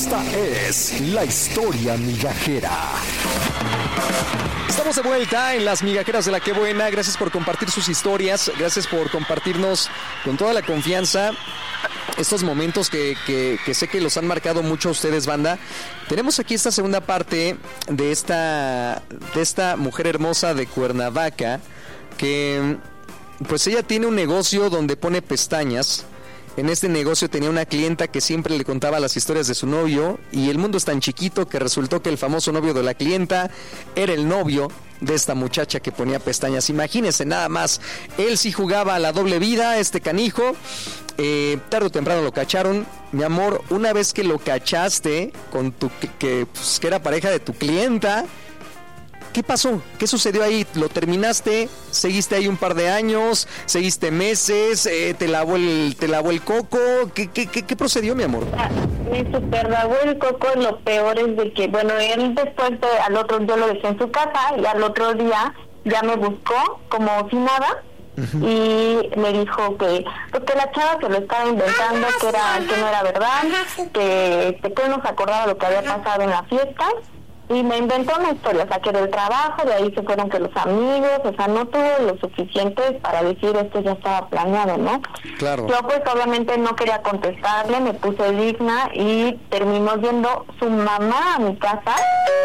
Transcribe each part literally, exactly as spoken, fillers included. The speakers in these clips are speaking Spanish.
Esta es la historia migajera. Estamos de vuelta en las migajeras de la que buena. Gracias por compartir sus historias. Gracias por compartirnos con toda la confianza estos momentos que, que, que sé que los han marcado mucho a ustedes, banda. Tenemos aquí esta segunda parte de esta, de esta mujer hermosa de Cuernavaca, que pues ella tiene un negocio donde pone pestañas. En este negocio tenía una clienta que siempre le contaba las historias de su novio, y el mundo es tan chiquito que resultó que el famoso novio de la clienta era el novio de esta muchacha que ponía pestañas. Imagínense nada más, él sí jugaba a la doble vida, este canijo. Eh, tarde o temprano lo cacharon. Mi amor, una vez que lo cachaste con tu que, pues, que era pareja de tu clienta, ¿qué pasó? ¿Qué sucedió ahí? ¿Lo terminaste? ¿Seguiste ahí un par de años? ¿Seguiste meses? Eh, ¿Te lavó el te lavó el coco? ¿Qué, qué, qué, qué procedió, mi amor? Me super lavó el coco. Lo peor es de que, bueno, él después de, al otro, yo lo dejé en su casa, y al otro día ya me buscó como si nada. Uh-huh. Y me dijo que porque la chava que lo estaba inventando, que era que no era verdad, que, que él no se acordaba lo que había pasado en la fiesta, y me inventó una historia. Saqué del trabajo, de ahí se fueron que los amigos, o sea, no tuvo lo suficiente para decir esto ya estaba planeado, ¿no? Claro. Yo pues obviamente no quería contestarle, me puse digna y terminó yendo su mamá a mi casa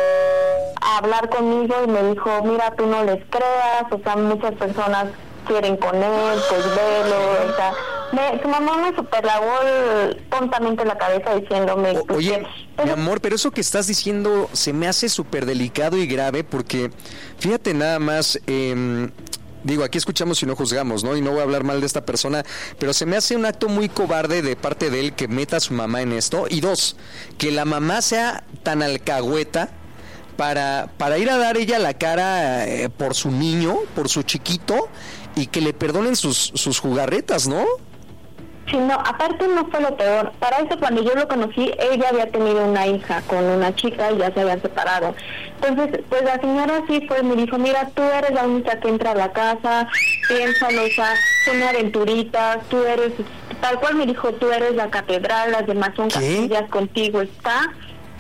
a hablar conmigo, y me dijo, mira, tú no les creas, o sea, muchas personas quieren con él, pues velo, o sea, me, su mamá me superlavó tontamente la cabeza diciéndome... O, oye, que, mi amor, pero eso que estás diciendo se me hace súper delicado y grave, porque fíjate nada más, eh, digo, aquí escuchamos y no juzgamos, ¿no? Y no voy a hablar mal de esta persona, pero se me hace un acto muy cobarde de parte de él que meta a su mamá en esto. Y dos, que la mamá sea tan alcahueta para, para ir a dar ella la cara eh, por su niño, por su chiquito, y que le perdonen sus, sus jugarretas, ¿no? Sí, no, aparte no fue lo peor. Para eso, cuando yo lo conocí, ella había tenido una hija con una chica y ya se habían separado. Entonces, pues la señora sí fue, me dijo, mira, tú eres la única que entra a la casa, piénsalo, o sea, son aventuritas, tú eres, tal cual me dijo, tú eres la catedral, las demás son castillas, contigo está.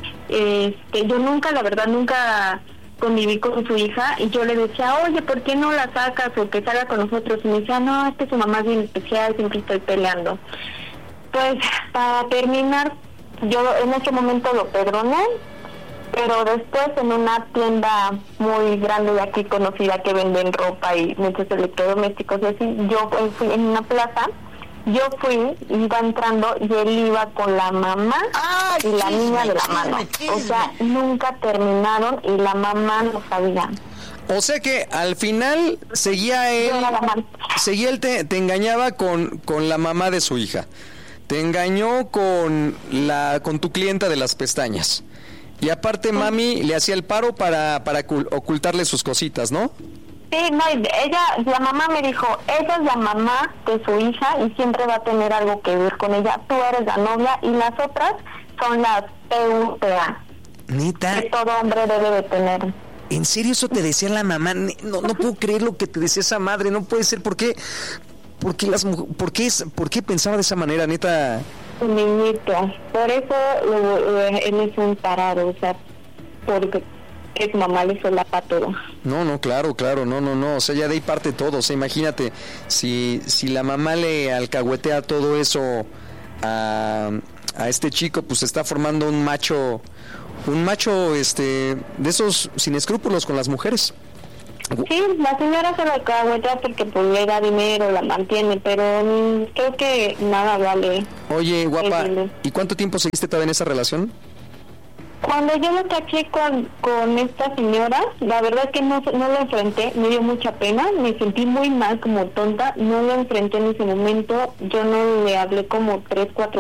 Este, yo nunca, la verdad, nunca conviví con su hija, y yo le decía, oye, ¿por qué no la sacas o que salga con nosotros? Y me decía, no, es que su mamá es bien especial, siempre estoy peleando. Pues, para terminar, yo en ese momento lo perdoné, pero después en una tienda muy grande de aquí conocida que venden ropa y muchos electrodomésticos y así, yo fui en una plaza, yo fui, iba entrando y él iba con la mamá Ay, y la chisme, niña de la chisme, mano. Chisme. O sea, nunca terminaron y la mamá no sabía. O sea que al final seguía él, seguía él te, te engañaba con, con la mamá de su hija. Te engañó con la con tu clienta de las pestañas. Y aparte mami le hacía el paro para, para ocultarle sus cositas, ¿no? Sí, no, ella, la mamá me dijo, ella es la mamá de su hija y siempre va a tener algo que ver con ella, tú eres la novia y las otras son las P U P A. ¿Neta? Que todo hombre debe de tener. ¿En serio eso te decía la mamá? No, no puedo creer lo que te decía esa madre, no puede ser. ¿Por qué? ¿Por qué, las, por qué, por qué pensaba de esa manera, neta? Un niñito, por eso él es un parado, o sea, porque... que su mamá le solapa todo. No, no, claro, claro, no, no, no, o sea, ya de ahí parte todo, o sea, imagínate, si, si la mamá le alcahuetea todo eso a, a este chico, pues está formando un macho, un macho, este, de esos sin escrúpulos con las mujeres. Sí, la señora se la alcahuetea porque pues le da dinero, la mantiene, pero mmm, creo que nada vale. Oye, guapa, ¿y cuánto tiempo seguiste todavía en esa relación? Cuando yo lo caché con, con esta señora, la verdad es que no, no lo enfrenté, me dio mucha pena, me sentí muy mal, como tonta, no lo enfrenté en ese momento, yo no le hablé como tres, cuatro